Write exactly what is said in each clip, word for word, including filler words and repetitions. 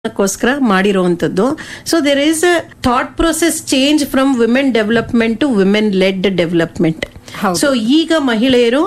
ಗೋಸ್ಕರ ಮಾಡಿರುವಂತದ್ದು. So there is a thought process change from women development to women LED development. So ಈಗ ಮಹಿಳೆಯರು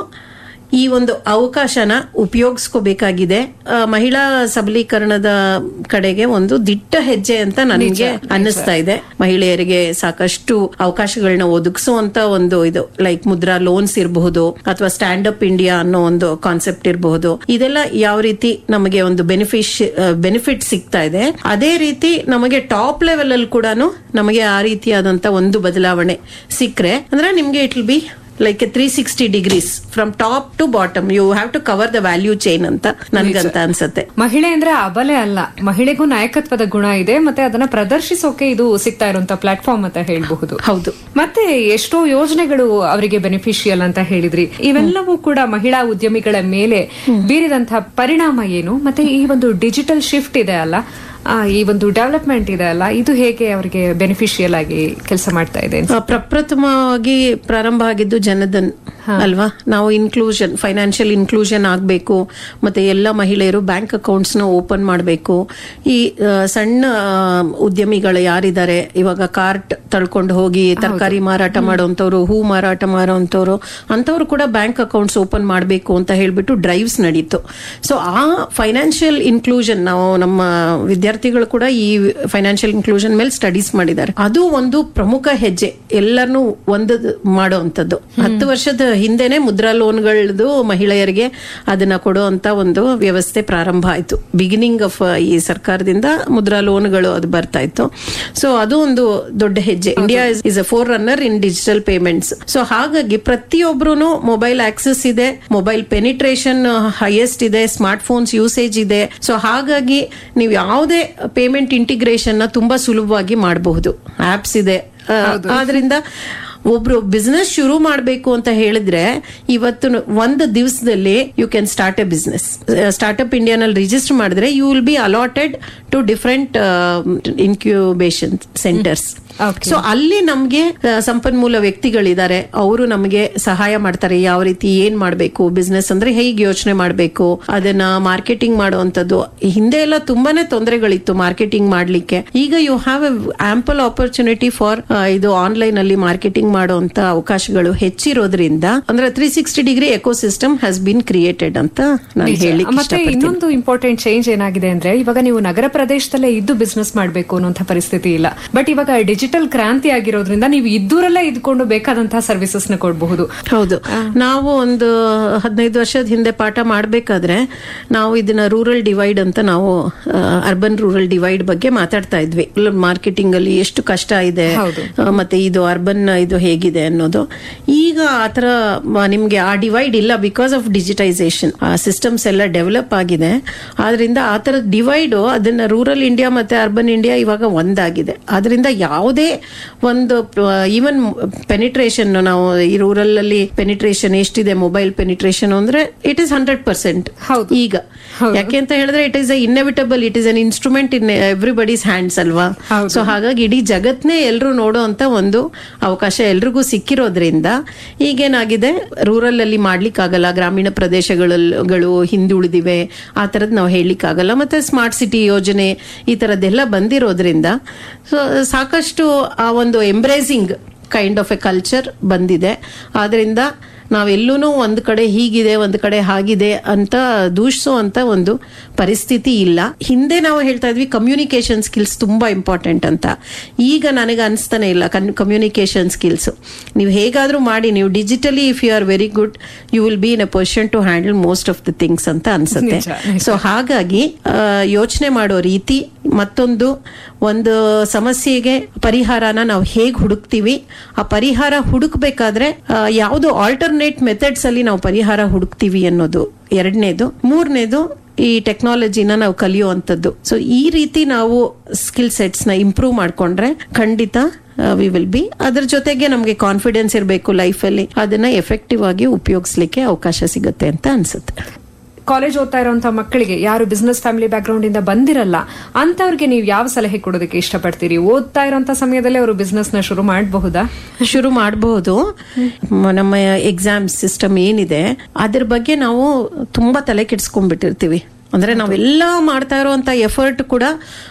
ಈ ಒಂದು ಅವಕಾಶನ ಉಪಯೋಗಿಸ್ಕೋಬೇಕಾಗಿದೆ. ಮಹಿಳಾ ಸಬಲೀಕರಣದ ಕಡೆಗೆ ಒಂದು ದಿಟ್ಟ ಹೆಜ್ಜೆ ಅಂತ ನನಗೆ ಅನ್ನಿಸ್ತಾ ಇದೆ. ಮಹಿಳೆಯರಿಗೆ ಸಾಕಷ್ಟು ಅವಕಾಶಗಳನ್ನ ಒದಗಿಸುವಂತ ಒಂದು ಇದು ಲೈಕ್ ಮುದ್ರಾ ಲೋನ್ಸ್ ಇರಬಹುದು ಅಥವಾ ಸ್ಟ್ಯಾಂಡ್ ಅಪ್ ಇಂಡಿಯಾ ಅನ್ನೋ ಒಂದು ಕಾನ್ಸೆಪ್ಟ್ ಇರಬಹುದು. ಇದೆಲ್ಲ ಯಾವ ರೀತಿ ನಮಗೆ ಒಂದು ಬೆನಿಫಿಶ್ ಬೆನಿಫಿಟ್ ಸಿಗ್ತಾ ಇದೆ, ಅದೇ ರೀತಿ ನಮಗೆ ಟಾಪ್ ಲೆವೆಲ್ ಅಲ್ಲಿ ಕೂಡ ನಮಗೆ ಆ ರೀತಿಯಾದಂತ ಒಂದು ಬದಲಾವಣೆ ಸಿಕ್ಕರೆ ಅಂದ್ರೆ ನಿಮ್ಗೆ it will be like A three sixty degrees from top two bottom. You have to cover the value chain ಅಂತ ನನ್ಗಂತ ಅನ್ಸುತ್ತೆ. ಮಹಿಳೆ ಅಂದ್ರೆ ಅಬಲೆ ಅಲ್ಲ, ಮಹಿಳೆಗೂ ನಾಯಕತ್ವದ ಗುಣ ಇದೆ, ಮತ್ತೆ ಅದನ್ನ ಪ್ರದರ್ಶಿಸೋಕೆ ಇದು ಸಿಗ್ತಾ ಇರುವಂತ ಪ್ಲಾಟ್ಫಾರ್ಮ್ ಅಂತ ಹೇಳಬಹುದು. ಹೌದು. ಮತ್ತೆ ಎಷ್ಟೋ ಯೋಜನೆಗಳು ಅವರಿಗೆ ಬೆನಿಫಿಷಿಯಲ್ ಅಂತ ಹೇಳಿದ್ರಿ. ಇವೆಲ್ಲವೂ ಕೂಡ ಮಹಿಳಾ ಉದ್ಯಮಿಗಳ ಮೇಲೆ ಬೀರಿದಂತಹ ಪರಿಣಾಮ ಏನು, ಮತ್ತೆ ಈ ಒಂದು ಡಿಜಿಟಲ್ ಶಿಫ್ಟ್ ಇದೆ ಅಲ್ಲ, ಈ ಒಂದು ಡೆವಲಪ್ಮೆಂಟ್ ಇದೆ ಅಲ್ಲ, ಇದು ಹೇಗೆ ಅವರಿಗೆ ಬೆನಿಫಿಷಿಯಲ್ ಆಗಿ ಕೆಲಸ ಮಾಡ್ತಾ ಇದೆ? ಪ್ರಪ್ರಥಮವಾಗಿ ಪ್ರಾರಂಭ ಆಗಿದ್ದು ಜನಧನ್ ಅಲ್ವಾ. ನಾವು ಇನ್ಕ್ಲೂಷನ್ ಫೈನಾನ್ಷಿಯಲ್ ಇನ್ಕ್ಲೂಷನ್ ಆಗಬೇಕು, ಮತ್ತೆ ಎಲ್ಲ ಮಹಿಳೆಯರು ಬ್ಯಾಂಕ್ ಅಕೌಂಟ್ಸ್ ನ ಓಪನ್ ಮಾಡಬೇಕು. ಈ ಸಣ್ಣ ಉದ್ಯಮಿಗಳು ಯಾರಿದ್ದಾರೆ, ಇವಾಗ ಕಾರ್ಟ್ ತಳ್ಕೊಂಡು ಹೋಗಿ ತರಕಾರಿ ಮಾರಾಟ ಮಾಡುವಂತವ್ರು, ಹೂ ಮಾರಾಟ ಮಾಡುವಂತವ್ರು, ಅಂತವ್ರು ಕೂಡ ಬ್ಯಾಂಕ್ ಅಕೌಂಟ್ಸ್ ಓಪನ್ ಮಾಡಬೇಕು ಅಂತ ಹೇಳ್ಬಿಟ್ಟು ಡ್ರೈವ್ಸ್ ನಡೀತು. ಸೊ ಆ ಫೈನಾನ್ಷಿಯಲ್ ಇನ್ಕ್ಲೂಷನ್ ನಾವು ನಮ್ಮ ವಿದ್ಯಾರ್ಥಿಗಳು ಕೂಡ ಈ ಫೈನಾನ್ಷಿಯಲ್ ಇನ್ಕ್ಲೂಷನ್ ಮೇಲೆ ಸ್ಟಡೀಸ್ ಮಾಡಿದ್ದಾರೆ. ಅದು ಒಂದು ಪ್ರಮುಖ ಹೆಜ್ಜೆ ಎಲ್ಲರನ್ನೂ ಒಂದು ಮಾಡುವಂತದ್ದು. ಹತ್ತು ವರ್ಷದ ಹಿಂದೆನೆ ಮುದ್ರಾ ಲೋನ್ಗಳದು ಮಹಿಳೆಯರಿಗೆ ಅದನ್ನ ಕೊಡುವಂತ ಒಂದು ವ್ಯವಸ್ಥೆ ಪ್ರಾರಂಭ ಆಯ್ತು. ಬಿಗಿನಿಂಗ್ ಆಫ್ ಈ ಸರ್ಕಾರದಿಂದ ಮುದ್ರಾ ಲೋನ್ಗಳು ಅದು ಬರ್ತಾ ಇತ್ತು. ಸೊ ಅದು ಒಂದು ದೊಡ್ಡ ಹೆಜ್ಜೆ. India is a four runner in digital payments. So ಹಾಗಾಗಿ ಪ್ರತಿಯೊಬ್ಬರು ಮೊಬೈಲ್ ಆಕ್ಸೆಸ್ ಇದೆ, ಮೊಬೈಲ್ ಪೆನಿಟ್ರೇಷನ್ ಹೈಯೆಸ್ಟ್ ಇದೆ, ಸ್ಮಾರ್ಟ್ ಫೋನ್ಸ್ ಯೂಸೇಜ್ ಇದೆ. ಸೊ ಹಾಗಾಗಿ ನೀವು ಯಾವುದೇ ಪೇಮೆಂಟ್ ಇಂಟಿಗ್ರೇಷನ್ ನ ತುಂಬಾ ಸುಲಭವಾಗಿ ಮಾಡಬಹುದು. ಆಪ್ಸ್ ಇದೆ. ಆದ್ರಿಂದ ಒಬ್ರು ಬಿಸ್ನೆಸ್ ಶುರು ಮಾಡಬೇಕು ಅಂತ ಹೇಳಿದ್ರೆ ಇವತ್ತು ಒಂದು ದಿವಸದಲ್ಲಿ you can start A business. Startup ಇಂಡಿಯಾನಲ್ಲಿ register ಮಾಡಿದ್ರೆ you will be allotted to different incubation centres. So ಅಲ್ಲಿ ನಮ್ಗೆ ಸಂಪನ್ಮೂಲ ವ್ಯಕ್ತಿಗಳಿದ್ದಾರೆ, ಅವರು ನಮಗೆ ಸಹಾಯ ಮಾಡ್ತಾರೆ. ಯಾವ ರೀತಿ ಏನ್ ಮಾಡಬೇಕು, ಬಿಸ್ನೆಸ್ ಅಂದ್ರೆ ಹೇಗೆ ಯೋಚನೆ ಮಾಡಬೇಕು, ಅದನ್ನ ಮಾರ್ಕೆಟಿಂಗ್ ಮಾಡುವಂತದ್ದು. ಹಿಂದೆ ಎಲ್ಲ ತುಂಬಾನೇ ತೊಂದರೆಗಳಿತ್ತು ಮಾರ್ಕೆಟಿಂಗ್ ಮಾಡ್ಲಿಕ್ಕೆ. ಈಗ you have A ample opportunity for ಇದು ಆನ್ಲೈನ್ ಅಲ್ಲಿ ಮಾರ್ಕೆಟಿಂಗ್ ಮಾಡುವಂತ ಅವಕಾಶಗಳು ಹೆಚ್ಚಿರೋದ್ರಿಂದ ಅಂದ್ರೆ three sixty degree ecosystem has been created ಅಂತ ನಾನು ಹೇಳಿ. ಮತ್ತೆ ಇನ್ನೊಂದು ಇಂಪಾರ್ಟೆಂಟ್ ಚೇಂಜ್ ಏನಾಗಿದೆ ಅಂದ್ರೆ ಇವಾಗ ನೀವು ನಗರ ಪ್ರದೇಶದಲ್ಲೇ ಇದ್ದು ಬಿಸ್ನೆಸ್ ಮಾಡಬೇಕು ಅನ್ನೋಂಥ ಪರಿಸ್ಥಿತಿ ಇಲ್ಲ. ಬಟ್ ಇವಾಗ ಡಿಜಿಟಲ್ ಕ್ರಾಂತಿ ಆಗಿರೋದ್ರಿಂದ ನೀವು ಇದ್ದೂರಲ್ಲೇ ಇದ್ಕೊಂಡು ಬೇಕಾದಂತಹ ಸರ್ವಿಸಸ್ ನ ಕೊಡಬಹುದು. ಹೌದು. ನಾವು ಒಂದು ಹದಿನೈದು ವರ್ಷದ ಹಿಂದೆ ಪಾಠ ಮಾಡಬೇಕಾದ್ರೆ ನಾವು ಇದನ್ನ ರೂರಲ್ ಡಿವೈಡ್ ಅಂತ ನಾವು ಅರ್ಬನ್ ರೂರಲ್ ಡಿವೈಡ್ ಬಗ್ಗೆ ಮಾತಾಡ್ತಾ ಇದ್ವಿ. ಮಾರ್ಕೆಟಿಂಗ್ ಅಲ್ಲಿ ಎಷ್ಟು ಕಷ್ಟ ಇದೆ, ಮತ್ತೆ ಇದು ಅರ್ಬನ್ ಇದು ಹೇಗಿದೆ ಅನ್ನೋದು. ಈಗ ಆತರ ನಿಮ್ಗೆ ಆ ಡಿವೈಡ್ ಇಲ್ಲ ಬಿಕಾಸ್ ಆಫ್ ಡಿಜಿಟೈಸೇಷನ್. ಆ ಸಿಸ್ಟಮ್ಸ್ ಎಲ್ಲ ಡೆವಲಪ್ ಆಗಿದೆ. ಆದ್ರಿಂದ ಆ ತರ ಡಿವೈಡ್ ಅದನ್ನ ರೂರಲ್ ಇಂಡಿಯಾ ಮತ್ತೆ ಅರ್ಬನ್ ಇಂಡಿಯಾ ಇವಾಗ ಒಂದಾಗಿದೆ. ಆದ್ರಿಂದ ಯಾವುದೇ ಒಂದು ಈವನ್ ಪೆನಿಟ್ರೇಷನ್ ನಾವು ಈ ರೂರಲ್ ಅಲ್ಲಿ ಪೆನಿಟ್ರೇಷನ್ ಎಷ್ಟಿದೆ, ಮೊಬೈಲ್ ಪೆನಿಟ್ರೇಷನ್ ಅಂದ್ರೆ ಇಟ್ ಇಸ್ ಹಂಡ್ರೆಡ್ ಪರ್ಸೆಂಟ್ ಈಗ. ಯಾಕೆ ಅಂತ ಹೇಳಿದ್ರೆ it is inevitable, it is an instrument in everybody's hands ಅಲ್ವಾ. ಸೊ ಹಾಗಾಗಿ ಇಡೀ ಜಗತ್ನೇ ಎಲ್ರು ನೋಡುವಂತ ಒಂದು ಅವಕಾಶ ಎಲ್ರಿಗೂ ಸಿಕ್ಕಿರೋದ್ರಿಂದ ಈಗೇನಾಗಿದೆ, ರೂರಲ್ ಅಲ್ಲಿ ಮಾಡ್ಲಿಕ್ಕೆ ಆಗಲ್ಲ, ಗ್ರಾಮೀಣ ಪ್ರದೇಶಗಳು ಹಿಂದುಳಿದಿವೆ, ಆ ತರದ್ ನಾವು ಹೇಳಲಿಕ್ಕೆ ಆಗಲ್ಲ. ಮತ್ತೆ ಸ್ಮಾರ್ಟ್ ಸಿಟಿ ಯೋಜನೆ ಈ ತರದ್ದೆಲ್ಲ ಬಂದಿರೋದ್ರಿಂದ ಸಾಕಷ್ಟು ಆ ಒಂದು embracing kind of A culture ಬಂದಿದೆ. ಆದ್ರಿಂದ ನಾವೆಲ್ಲೂ ಒಂದ್ ಕಡೆ ಹೀಗಿದೆ ಒಂದ್ ಕಡೆ ಹಾಗಿದೆ ಅಂತ ದೂಷಿಸೋ ಅಂತ ಒಂದು ಪರಿಸ್ಥಿತಿ ಇಲ್ಲ. ಹಿಂದೆ ನಾವು ಹೇಳ್ತಾ ಇದ್ವಿ ಕಮ್ಯುನಿಕೇಶನ್ ಸ್ಕಿಲ್ಸ್ ತುಂಬಾ ಇಂಪಾರ್ಟೆಂಟ್ ಅಂತ. ಈಗ ನನಗೆ ಅನಿಸ್ತಾನೆ ಇಲ್ಲ ಕಮ್ಯುನಿಕೇಶನ್ ಸ್ಕಿಲ್ಸ್. ನೀವು ಹೇಗಾದ್ರೂ ಮಾಡಿ, ನೀವು digitally if you are very good you will be in a position to handle most of the things ಅಂತ ಅನ್ಸುತ್ತೆ. ಸೊ ಹಾಗಾಗಿ ಯೋಚನೆ ಮಾಡೋ ರೀತಿ, ಮತ್ತೊಂದು ಒಂದು ಸಮಸ್ಯೆಗೆ ಪರಿಹಾರನ ನಾವು ಹೇಗ್ ಹುಡುಕ್ತಿವಿ, ಆ ಪರಿಹಾರ ಹುಡುಕ್ಬೇಕಾದ್ರೆ ಯಾವುದು ಆಲ್ಟರ್ನೇಟ್ ಮೆಥಡ್ಸ್ ಅಲ್ಲಿ ನಾವು ಪರಿಹಾರ ಹುಡುಕ್ತಿವಿ ಅನ್ನೋದು ಎರಡನೇದು. ಮೂರನೇದು ಈ ಟೆಕ್ನಾಲಜಿನ ನಾವು ಕಲಿಯುವಂತದ್ದು. ಸೊ ಈ ರೀತಿ ನಾವು ಸ್ಕಿಲ್ ಸೆಟ್ಸ್ ನ ಇಂಪ್ರೂವ್ ಮಾಡ್ಕೊಂಡ್ರೆ ಖಂಡಿತ ವಿ ವಿಲ್ ಬಿ. ಅದ್ರ ಜೊತೆಗೆ ನಮ್ಗೆ ಕಾನ್ಫಿಡೆನ್ಸ್ ಇರಬೇಕು ಲೈಫ್ ಅಲ್ಲಿ, ಅದನ್ನ ಎಫೆಕ್ಟಿವ್ ಆಗಿ ಉಪಯೋಗಿಸ್ಲಿಕ್ಕೆ ಅವಕಾಶ ಸಿಗುತ್ತೆ ಅಂತ ಅನ್ಸುತ್ತೆ. ಕಾಲೇಜ್ ಓದ್ತಾ ಇರುವಂತಹ ಮಕ್ಕಳಿಗೆ ಯಾರು ಬಿಸ್ನೆಸ್ ಫ್ಯಾಮಿಲಿ ಬ್ಯಾಕ್ ಗ್ರೌಂಡ್ ಇಂದ ಬಂದಿರಲ್ಲ ಅಂತವ್ರಿಗೆ ನೀವು ಯಾವ ಸಲಹೆ ಕೊಡೋದಕ್ಕೆ ಇಷ್ಟಪಡ್ತೀರಿ? ಓದ್ತಾ ಇರುವಂತಹ ಸಮಯದಲ್ಲಿ ಅವರು ಬಿಸ್ನೆಸ್ ನ ಶುರು ಮಾಡಬಹುದಾ? ಶುರು ಮಾಡಬಹುದು. ನಮ್ಮ ಎಕ್ಸಾಮ್ ಸಿಸ್ಟಮ್ ಏನಿದೆ ಅದ್ರ ಬಗ್ಗೆ ನಾವು ತುಂಬಾ ತಲೆ ಕೆಡಿಸ್ಕೊಂಡ್ಬಿಟ್ಟಿರ್ತೀವಿ. ಅಂದ್ರೆ ನಾವೆಲ್ಲ ಮಾಡ್ತಾ ಇರುವಂತ ಎಫರ್ಟ್ ಕೂಡ